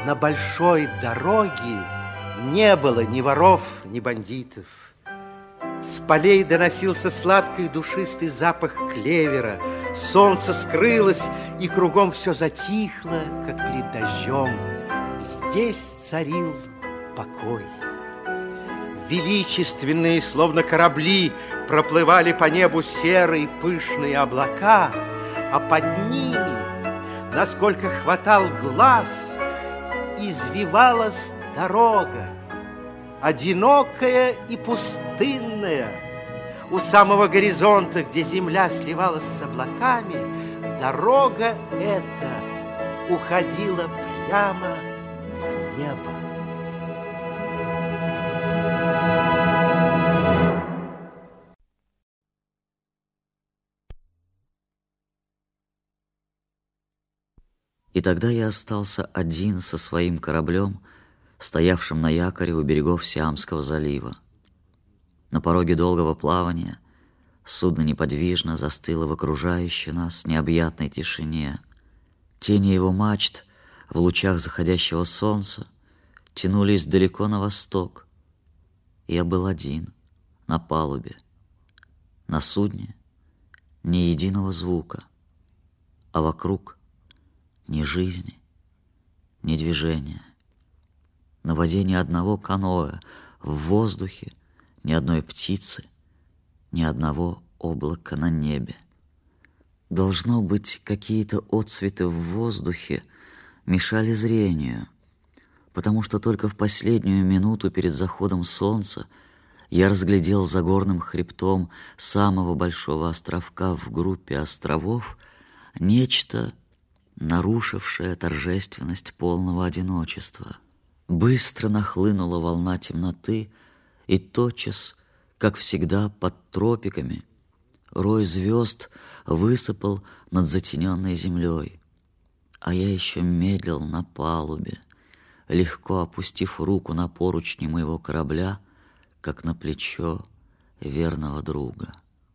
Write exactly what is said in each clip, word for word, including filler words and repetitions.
на большой дороге не было ни воров, ни бандитов. С полей доносился сладкий душистый запах клевера. Солнце скрылось, и кругом все затихло, как перед дождем. Здесь царил покой. Величественные, словно корабли, проплывали по небу серые пышные облака, а под ними, насколько хватал глаз, извивалась дорога, одинокая и пустынная. У самого горизонта, где земля сливалась с облаками, дорога эта уходила прямо в небо. И тогда я остался один со своим кораблем, стоявшим на якоре у берегов Сиамского залива. На пороге долгого плавания судно неподвижно застыло в окружающей нас необъятной тишине. Тени его мачт в лучах заходящего солнца тянулись далеко на восток. Я был один на палубе. На судне ни единого звука, а вокруг ни жизни, ни движения. На воде ни одного каноэ, в воздухе ни одной птицы, ни одного облака на небе. Должно быть, какие-то отсветы в воздухе мешали зрению, потому что только в последнюю минуту перед заходом солнца я разглядел за горным хребтом самого большого островка в группе островов нечто, нарушившее торжественность полного одиночества. Быстро нахлынула волна темноты, и тотчас, как всегда под тропиками, рой звезд высыпал над затененной землей. А я еще медлил на палубе, легко опустив руку на поручни моего корабля, как на плечо верного друга.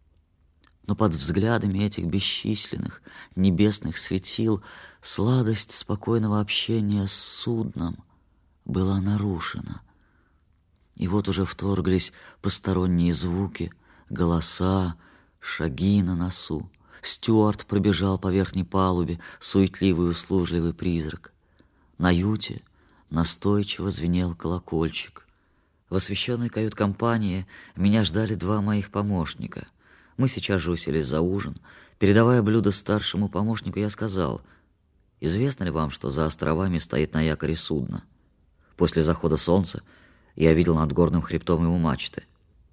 Но под взглядами этих бесчисленных небесных светил сладость спокойного общения с судном была нарушена. И вот уже вторглись посторонние звуки, голоса, шаги на носу. Стюарт пробежал по верхней палубе, суетливый услужливый призрак. На юте настойчиво звенел колокольчик. В освещенной кают-компании меня ждали два моих помощника. Мы сейчас же уселись за ужин. Передавая блюдо старшему помощнику, я сказал: «Известно ли вам, что за островами стоит на якоре судно? После захода солнца я видел над горным хребтом его мачты».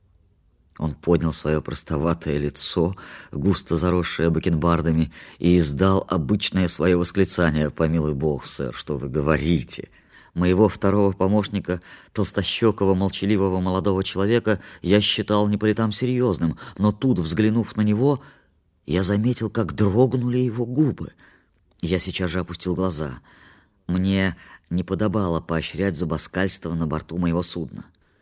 Он поднял свое простоватое лицо, густо заросшее бакенбардами, и издал обычное свое восклицание: «Помилуй бог, сэр, что вы говорите!» Моего второго помощника, толстощекого, молчаливого молодого человека, я считал не по летам серьезным, но тут, взглянув на него, я заметил, как дрогнули его губы. Я сейчас же опустил глаза. Мне не подобало поощрять зубоскальство на борту моего судна.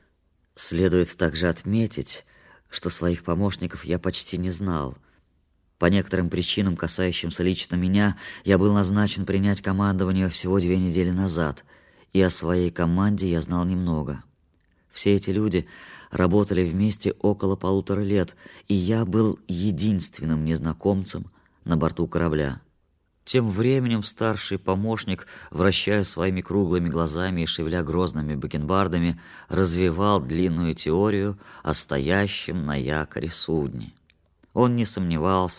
Следует также отметить, что своих помощников я почти не знал. По некоторым причинам, касающимся лично меня, я был назначен принять командование всего две недели назад, и о своей команде я знал немного. Все эти люди работали вместе около полутора лет, и я был единственным незнакомцем на борту корабля. Тем временем старший помощник, вращая своими круглыми глазами и шевеля грозными бакенбардами, развивал длинную теорию о стоящем на якоре судне. Он не сомневался,